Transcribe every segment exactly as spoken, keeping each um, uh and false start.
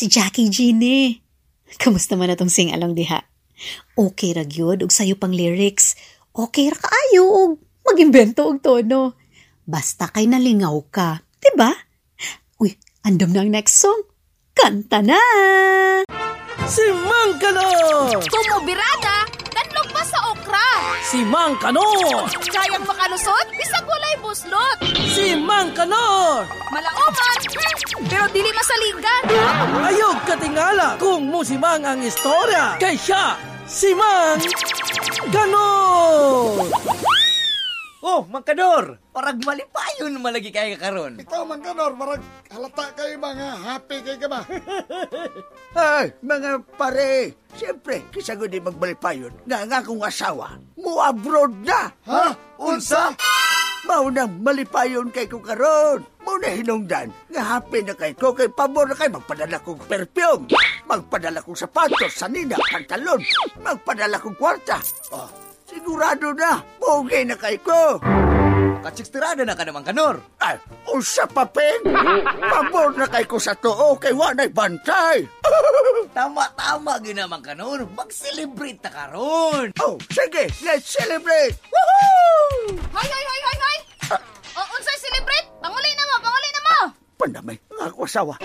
si Jackie G ni. Kamusta man atong sing-along diha? Okay ra gyud og sayo pang lyrics. Okay ra kaayo og mag-imbento og tono. Basta kay nalingaw ka, diba? Uy, andam na ang next song. Kanta na! Si Mang Kanor! Tumubirada, danlog pa sa okra. Si Mang Kanor! Kayang makalusot, bisag walay buslot. Si Mang Kanor! Malaoman, hmm, pero dili masaligan. Ayog katingala kung musimang ang istorya. Kay siya, si Mang Kanor! Oh, Mang Kanor! Parang malipayon naman lagi kayo karon. Ikaw, Mang Kanor, marag halata kayo mga happy kayo ka ba? Ay, mga pare, siyempre, kisagod di magbalipayon nga nga kong asawa, mo abroad na. Ha? Unsa? Maunang malipayon kay ko karon. Mauna hinungdan, nga happy na kay ko, kay pabor na kay magpadala kong perfume, magpadala kong sapatos, sanina, pantalon, magpadala kong kwarta. Oh, sigurado na, bugay na kay ko. Katsikstirada na ka naman, Kanor. Ay, usa pa, Peng. Pabor na kay ko sa too, kay wanay bantay. Tama-tama ginamang, Kanor. Mag-celebrate na karon. Oh, sige, let's celebrate. Woohoo! Hoy, hoy, hoy, hoy, hoy. O, unsay celebrate? Panguli na mo, panguli na mo. Pandamay, ang ako asawa.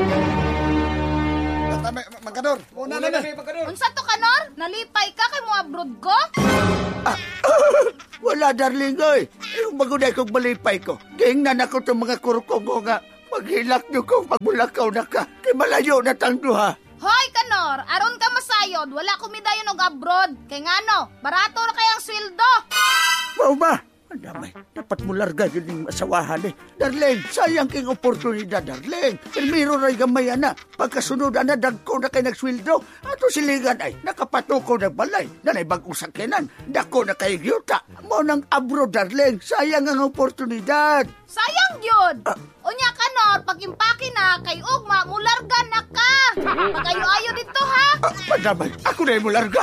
Tama, Mang Kanor, una na na. Unsa to, Kanor? Nalipay ka kay mo abroad ko? Ah, wala, darling, oy. Yung magunay kong malipay ko. Gingnan ako itong mga kurukong ko nga. Maghilak niyo kong pagmulakaw na ka. Kay malayo na tangduha. Hoy, Kanor, aron ka masayod, wala kumidayon og abroad. Kay ngano, barato ra kay ang sweldo. Wow ba? Ang damay, dapat mo larga yun yung asawahan eh. Darling, sayang king oportunidad, darling. Elmiro ray gamay na. Pagkasunod na dagko na kay nagsweldo. Ato siligan ay nakapatuko ng balay. Nanay bagong sakyanan. Dako na kay gyuta. Mo nang abroad, darling. Sayang ang oportunidad. Sayang yun. Uh, Unya, Kanor, pag impake na kay ugma, mularga na ka. Pag-ayo-ayo dito, ha? Uh, Madamay, ako na yung mularga.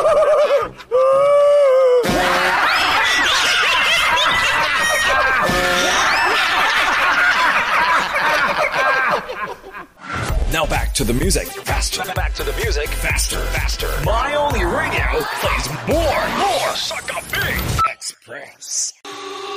Now back to the music. Faster. Back to the music. Faster. Faster. My Only Radio plays more. More. Suck a Big Express.